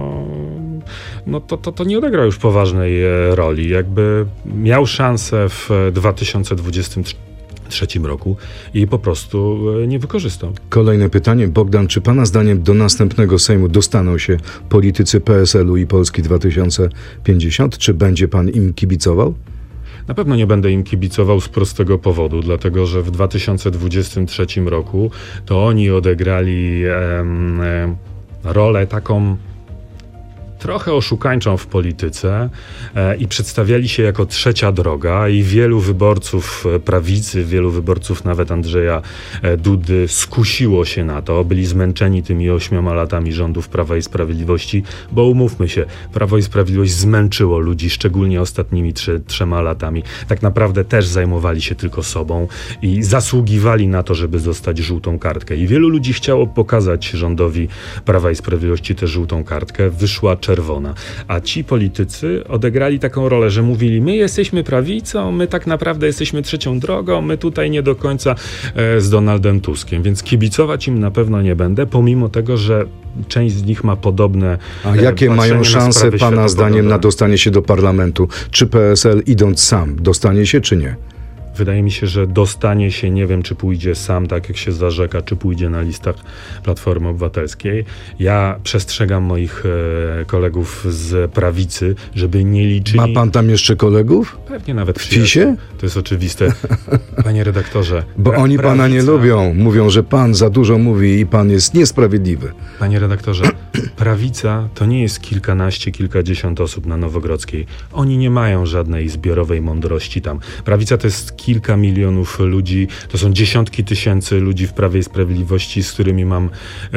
to nie odegra już poważnej roli. Jakby miał szansę w 2023 roku i po prostu nie wykorzystał. Kolejne pytanie. Bogdan, czy pana zdaniem do następnego Sejmu dostaną się politycy PSL-u i Polski 2050? Czy będzie pan im kibicował? Na pewno nie będę im kibicował z prostego powodu, dlatego że w 2023 roku to oni odegrali rolę taką trochę oszukańczą w polityce i przedstawiali się jako trzecia droga i wielu wyborców prawicy, wielu wyborców nawet Andrzeja Dudy skusiło się na to, byli zmęczeni tymi 8 latami rządów Prawa i Sprawiedliwości, bo umówmy się, Prawo i Sprawiedliwość zmęczyło ludzi, szczególnie ostatnimi 3 latami. Tak naprawdę też zajmowali się tylko sobą i zasługiwali na to, żeby dostać żółtą kartkę. I wielu ludzi chciało pokazać rządowi Prawa i Sprawiedliwości tę żółtą kartkę. Wyszła czerwona. A ci politycy odegrali taką rolę, że mówili: my jesteśmy prawicą, my tak naprawdę jesteśmy trzecią drogą, my tutaj nie do końca z Donaldem Tuskiem, więc kibicować im na pewno nie będę, pomimo tego, że część z nich ma podobne... A jakie mają szanse pana zdaniem na dostanie się do parlamentu? Czy PSL, idąc sam, dostanie się czy nie? Wydaje mi się, że dostanie się, nie wiem, czy pójdzie sam, tak jak się zarzeka, czy pójdzie na listach Platformy Obywatelskiej. Ja przestrzegam moich kolegów z prawicy, żeby nie liczyli... Ma pan tam jeszcze kolegów? Pewnie nawet w PiS-ie? To jest oczywiste. Panie redaktorze... Bo oni pana nie lubią. Mówią, że pan za dużo mówi i pan jest niesprawiedliwy. Panie redaktorze, prawica to nie jest kilkanaście, kilkadziesiąt osób na Nowogrodzkiej. Oni nie mają żadnej zbiorowej mądrości tam. Prawica to jest kilka milionów ludzi, to są dziesiątki tysięcy ludzi w Prawie i Sprawiedliwości, z którymi mam,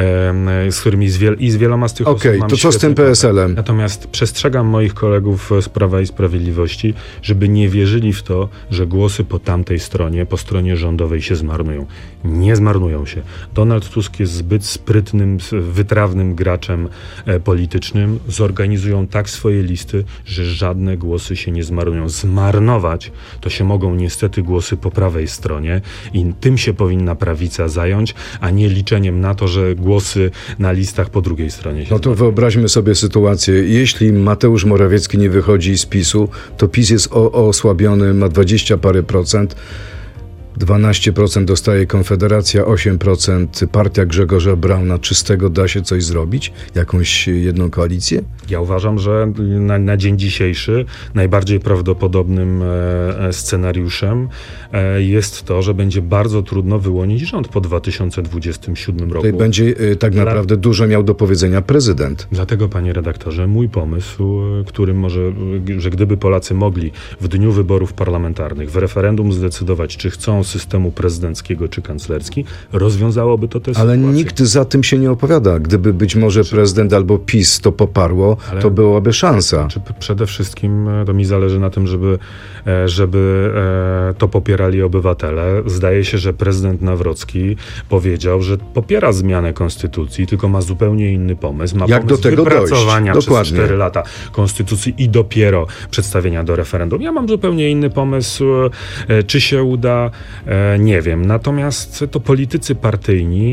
z wieloma z tych osób mam to co z tym PSL-em? Natomiast przestrzegam moich kolegów z Prawa i Sprawiedliwości, żeby nie wierzyli w to, że głosy po tamtej stronie, po stronie rządowej się zmarnują. Nie zmarnują się. Donald Tusk jest zbyt sprytnym, wytrawnym graczem politycznym. Zorganizują tak swoje listy, że żadne głosy się nie zmarnują. Zmarnować to się mogą niestety głosy po prawej stronie i tym się powinna prawica zająć, a nie liczeniem na to, że głosy na listach po drugiej stronie się to wyobraźmy sobie sytuację. Jeśli Mateusz Morawiecki nie wychodzi z PiS-u, to PiS jest osłabiony, ma 20 parę procent. 12% dostaje Konfederacja, 8% partia Grzegorza Brauna. Czy z tego da się coś zrobić? Jakąś jedną koalicję? Ja uważam, że na dzień dzisiejszy najbardziej prawdopodobnym scenariuszem jest to, że będzie bardzo trudno wyłonić rząd po 2027 roku. Tutaj będzie tak naprawdę dużo miał do powiedzenia prezydent. Dlatego, panie redaktorze, mój pomysł, którym że gdyby Polacy mogli w dniu wyborów parlamentarnych w referendum zdecydować, czy chcą systemu prezydenckiego czy kanclerski, rozwiązałoby to tę sytuację. Ale nikt za tym się nie opowiada. Gdyby być może prezydent albo PiS to poparło, to byłaby szansa. Przede wszystkim to mi zależy na tym, żeby to popierali obywatele. Zdaje się, że prezydent Nawrocki powiedział, że popiera zmianę konstytucji, tylko ma zupełnie inny pomysł. Ma jak pomysł do tego wypracowania dojść? przez 4 lata konstytucji i dopiero przedstawienia do referendum. Ja mam zupełnie inny pomysł. Czy się uda? Nie wiem. Natomiast to politycy partyjni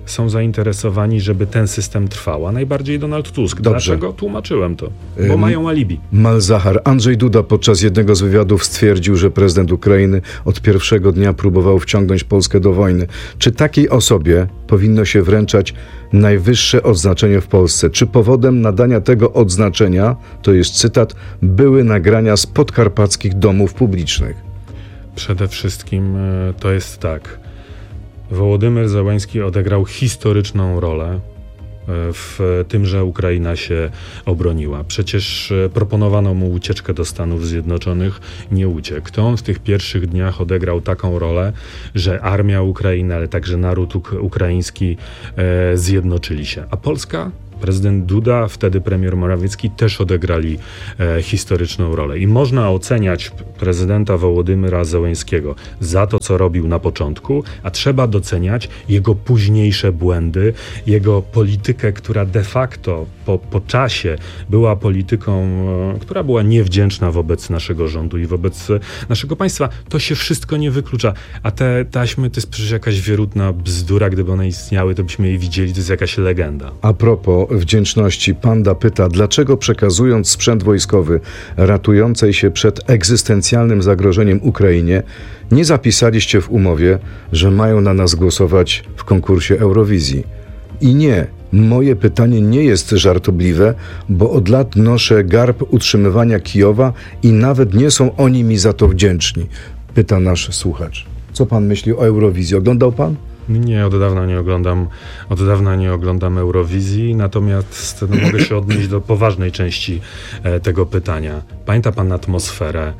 są zainteresowani, żeby ten system trwał, a najbardziej Donald Tusk. Dobrze. Dlaczego? Tłumaczyłem to. Bo mają alibi. Malzahar. Andrzej Duda podczas jednego z wywiadów stwierdził, że prezydent Ukrainy od pierwszego dnia próbował wciągnąć Polskę do wojny. Czy takiej osobie powinno się wręczać najwyższe odznaczenie w Polsce? Czy powodem nadania tego odznaczenia, to jest cytat, były nagrania z podkarpackich domów publicznych? Przede wszystkim to jest tak. Wołodymyr Zełenski odegrał historyczną rolę w tym, że Ukraina się obroniła. Przecież proponowano mu ucieczkę do Stanów Zjednoczonych, nie uciekł. To on w tych pierwszych dniach odegrał taką rolę, że armia Ukrainy, ale także naród ukraiński zjednoczyli się. A Polska? Prezydent Duda, wtedy premier Morawiecki też odegrali historyczną rolę. I można oceniać prezydenta Wołodymyra Zełenskiego za to, co robił na początku, a trzeba doceniać jego późniejsze błędy, jego politykę, która de facto po czasie była polityką, która była niewdzięczna wobec naszego rządu i wobec naszego państwa. To się wszystko nie wyklucza. A te taśmy to jest przecież jakaś wierutna bzdura. Gdyby one istniały, to byśmy je widzieli. To jest jakaś legenda. A propos wdzięczności, Panda pyta, dlaczego przekazując sprzęt wojskowy ratującej się przed egzystencjalnym zagrożeniem Ukrainie, nie zapisaliście w umowie, że mają na nas głosować w konkursie Eurowizji? I nie, moje pytanie nie jest żartobliwe, bo od lat noszę garb utrzymywania Kijowa i nawet nie są oni mi za to wdzięczni, pyta nasz słuchacz. Co pan myśli o Eurowizji? Oglądał pan? Nie, od dawna nie oglądam Eurowizji, natomiast mogę się odnieść do poważnej części tego pytania. Pamięta pan atmosferę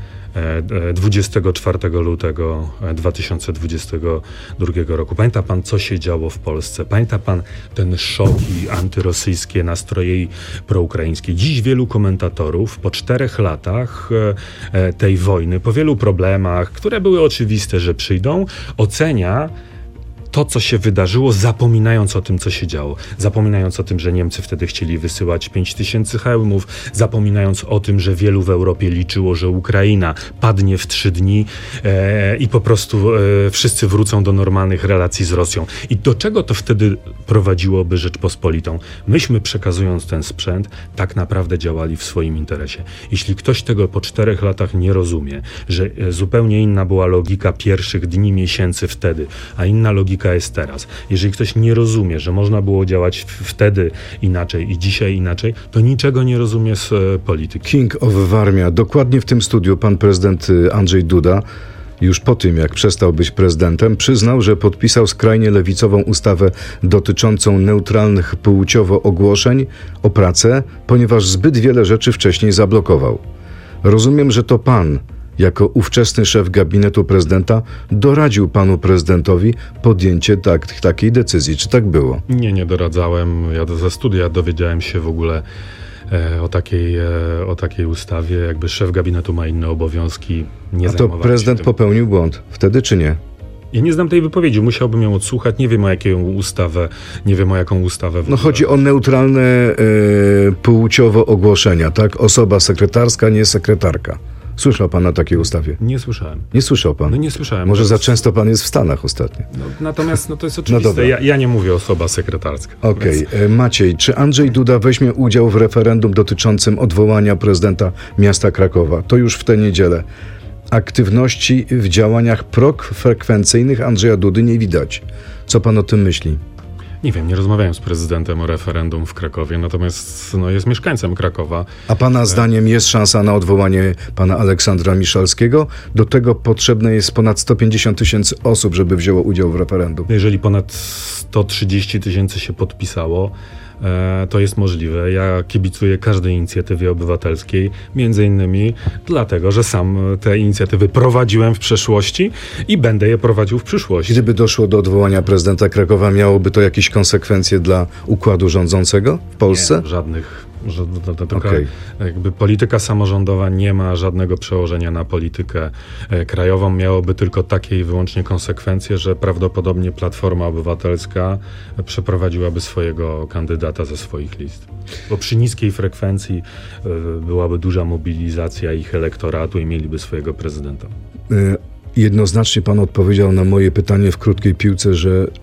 24 lutego 2022 roku? Pamięta pan, co się działo w Polsce? Pamięta pan ten szok i antyrosyjskie nastroje i proukraińskie? Dziś wielu komentatorów po 4 latach tej wojny, po wielu problemach, które były oczywiste, że przyjdą, ocenia to, co się wydarzyło, zapominając o tym, co się działo. Zapominając o tym, że Niemcy wtedy chcieli wysyłać 5000 hełmów, zapominając o tym, że wielu w Europie liczyło, że Ukraina padnie w 3 dni i po prostu wszyscy wrócą do normalnych relacji z Rosją. I do czego to wtedy prowadziłoby Rzeczpospolitą? Myśmy, przekazując ten sprzęt, tak naprawdę działali w swoim interesie. Jeśli ktoś tego po 4 latach nie rozumie, że zupełnie inna była logika pierwszych dni, miesięcy wtedy, a inna logika jest teraz. Jeżeli ktoś nie rozumie, że można było działać wtedy inaczej i dzisiaj inaczej, to niczego nie rozumie z polityki. King of Warmia. Dokładnie w tym studiu pan prezydent Andrzej Duda, już po tym jak przestał być prezydentem, przyznał, że podpisał skrajnie lewicową ustawę dotyczącą neutralnych płciowo ogłoszeń o pracę, ponieważ zbyt wiele rzeczy wcześniej zablokował. Rozumiem, że to pan, jako ówczesny szef gabinetu prezydenta, doradził panu prezydentowi podjęcie takiej decyzji. Czy tak było? Nie doradzałem. Ja ze studia dowiedziałem się w ogóle o takiej ustawie. Jakby szef gabinetu ma inne obowiązki. A to prezydent popełnił błąd wtedy, czy nie? Ja nie znam tej wypowiedzi, musiałbym ją odsłuchać, nie wiem o jaką ustawę. No chodzi o neutralne płciowo ogłoszenia, tak? Osoba sekretarska, nie sekretarka. Słyszał pan o takiej ustawie? Nie słyszałem. Nie słyszał pan? No nie słyszałem. Może za często pan jest w Stanach ostatnio. Natomiast to jest oczywiste. Ja nie mówię osoba sekretarska. Okej. Maciej, czy Andrzej Duda weźmie udział w referendum dotyczącym odwołania prezydenta miasta Krakowa? To już w tę niedzielę. Aktywności w działaniach prokfrekwencyjnych Andrzeja Dudy nie widać. Co pan o tym myśli? Nie wiem, nie rozmawiałem z prezydentem o referendum w Krakowie, natomiast jest mieszkańcem Krakowa. A pana zdaniem jest szansa na odwołanie pana Aleksandra Miszalskiego? Do tego potrzebne jest ponad 150 000 osób, żeby wzięło udział w referendum. Jeżeli ponad 130 000 się podpisało, to jest możliwe. Ja kibicuję każdej inicjatywie obywatelskiej, między innymi dlatego, że sam te inicjatywy prowadziłem w przeszłości i będę je prowadził w przyszłości. Gdyby doszło do odwołania prezydenta Krakowa, miałoby to jakieś konsekwencje dla układu rządzącego w Polsce? Nie, żadnych. Jakby polityka samorządowa nie ma żadnego przełożenia na politykę krajową. Miałoby tylko takie i wyłącznie konsekwencje, że prawdopodobnie Platforma Obywatelska przeprowadziłaby swojego kandydata ze swoich list. Bo przy niskiej frekwencji byłaby duża mobilizacja ich elektoratu i mieliby swojego prezydenta. Jednoznacznie pan odpowiedział na moje pytanie w krótkiej piłce, że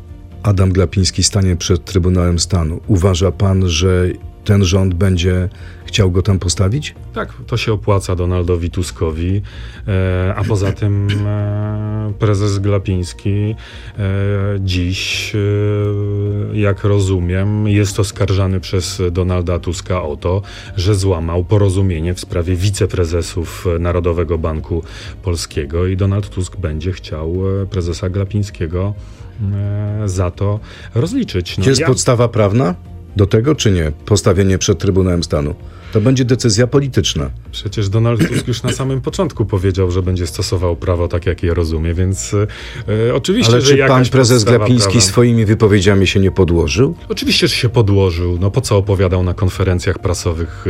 Adam Glapiński stanie przed Trybunałem Stanu. Uważa pan, że ten rząd będzie chciał go tam postawić? Tak, to się opłaca Donaldowi Tuskowi, a poza tym prezes Glapiński dziś, jak rozumiem, jest oskarżany przez Donalda Tuska o to, że złamał porozumienie w sprawie wiceprezesów Narodowego Banku Polskiego i Donald Tusk będzie chciał prezesa Glapińskiego za to rozliczyć. Jest podstawa prawna do tego, czy nie? Postawienie przed Trybunałem Stanu. To będzie decyzja polityczna. Przecież Donald Tusk już na samym początku powiedział, że będzie stosował prawo tak, jak je rozumie, więc oczywiście, ale że czy pan prezes Glapiński swoimi wypowiedziami się nie podłożył? Oczywiście, że się podłożył. No po co opowiadał na konferencjach prasowych?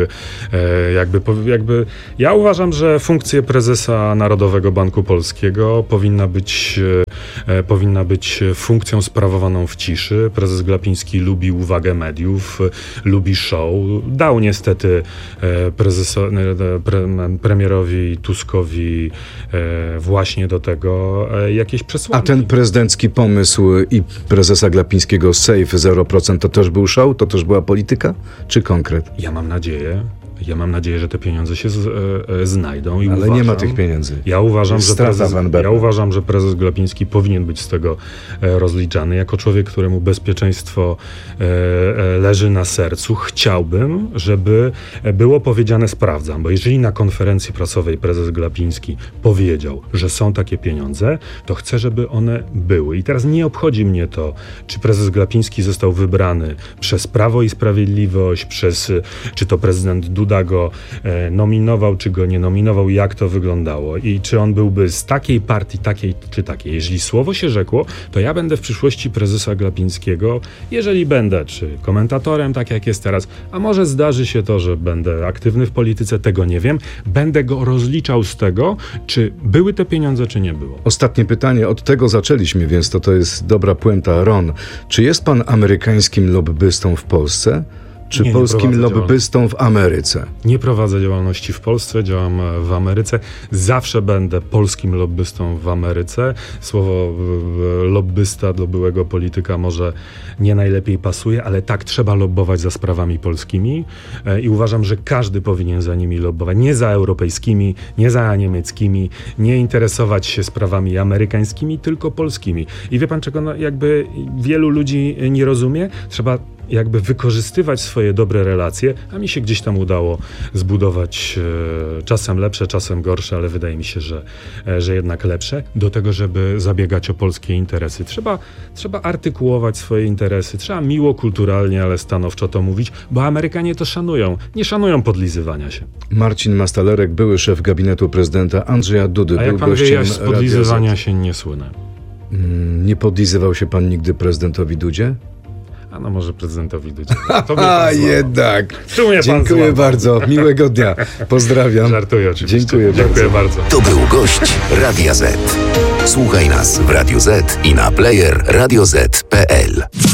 Ja uważam, że funkcja prezesa Narodowego Banku Polskiego powinna być funkcją sprawowaną w ciszy. Prezes Glapiński lubi uwagę mediów, lubi show. Dał niestety premierowi Tuskowi właśnie do tego jakieś przesłanki. A ten prezydencki pomysł i prezesa Glapińskiego Safe 0% to też był show? To też była polityka? Czy konkret? Ja mam nadzieję, że te pieniądze się znajdą. Ale nie ma tych pieniędzy. Ja uważam, że prezes Glapiński powinien być z tego rozliczany. Jako człowiek, któremu bezpieczeństwo leży na sercu, chciałbym, żeby było powiedziane sprawdzam, bo jeżeli na konferencji prasowej prezes Glapiński powiedział, że są takie pieniądze, to chcę, żeby one były. I teraz nie obchodzi mnie to, czy prezes Glapiński został wybrany przez Prawo i Sprawiedliwość, czy to prezydent Duda go nominował, czy go nie nominował, jak to wyglądało i czy on byłby z takiej partii, takiej czy takiej. Jeżeli słowo się rzekło, to ja będę w przyszłości prezesa Glapińskiego, jeżeli będę, czy komentatorem, tak jak jest teraz, a może zdarzy się to, że będę aktywny w polityce, tego nie wiem, będę go rozliczał z tego, czy były te pieniądze, czy nie było. Ostatnie pytanie, od tego zaczęliśmy, więc to jest dobra puenta. Ron, czy jest pan amerykańskim lobbystą w Polsce? Czy polskim lobbystą w Ameryce? Nie prowadzę działalności w Polsce, działam w Ameryce. Zawsze będę polskim lobbystą w Ameryce. Słowo lobbysta do byłego polityka może nie najlepiej pasuje, ale tak, trzeba lobbować za sprawami polskimi i uważam, że każdy powinien za nimi lobbować. Nie za europejskimi, nie za niemieckimi, nie interesować się sprawami amerykańskimi, tylko polskimi. I wie pan czego, wielu ludzi nie rozumie? Trzeba wykorzystywać swoje dobre relacje, a mi się gdzieś tam udało zbudować czasem lepsze, czasem gorsze, ale wydaje mi się, że jednak lepsze, do tego, żeby zabiegać o polskie interesy. Trzeba artykułować swoje interesy, trzeba miło, kulturalnie, ale stanowczo to mówić, bo Amerykanie to szanują. Nie szanują podlizywania się. Marcin Mastalerek, były szef gabinetu prezydenta Andrzeja Dudy. A jak pan wie, ja z podlizywania się nie słynę. Nie podlizywał się pan nigdy prezydentowi Dudzie? No może prezydentowi Dudzie. Jednak. Dziękuję bardzo. Miłego dnia. Pozdrawiam. Żartuję oczywiście. Dziękuję bardzo. To był gość Radia Z. Słuchaj nas w Radio Z i na player radioz.pl.